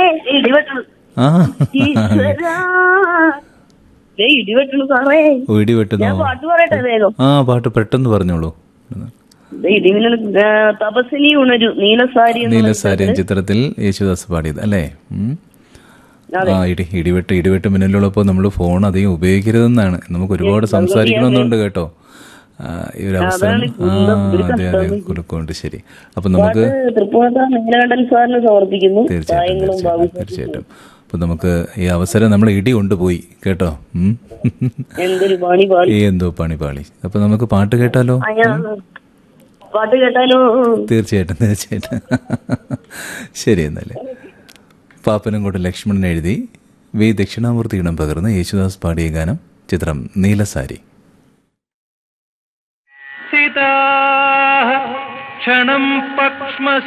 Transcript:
ഇടിവെട്ടു. ആ ഈശ്വരാ, ദേ ഇടിവെട്ടു സാറേ. ഇടി വെട്ടുന്നു. ഞാൻ പാട്ട് പറയട്ടെ വേഗം. ആ പാട്ട് പെട്ടെന്ന് പറഞ്ഞോളൂ. ദേ ഇടിമിന്നൽ തപസ്സിനി ഉണരു നീലസാരി നീലസാരി ചിത്രത്തിൽ യേശുദാസ് പാടിയത് അല്ലേ? ആ ഇടിവെട്ട് മിന്നലുള്ളപ്പോൾ നമ്മൾ ഫോൺ അധികം ഉപയോഗിക്കരുതെന്നാണ്. നമുക്ക് ഒരുപാട് സംസാരിക്കണമെന്നുണ്ട് കേട്ടോ ഈ ഒരു അവസരം. അതെ കൊടുക്കുന്നുണ്ട്. ശരി, അപ്പൊ നമുക്ക് തീർച്ചയായിട്ടും അപ്പൊ നമുക്ക് ഈ അവസരം നമ്മൾ ഇടി കൊണ്ടുപോയി കേട്ടോ. എന്തോ പണി പാളി. അപ്പൊ നമുക്ക് പാട്ട് കേട്ടാലോ? തീർച്ചയായിട്ടും. ശരി, എന്നല്ലേ പാപ്പനും കൊണ്ട് ലക്ഷ്മണൻ എഴുതി വി ദക്ഷിണാമൂർത്തി ഇടം പകർന്ന് യേശുദാസ് പാടിയ ഗാനം, ചിത്രം നീലസാരി. ക്ഷണം പക്ഷ്മ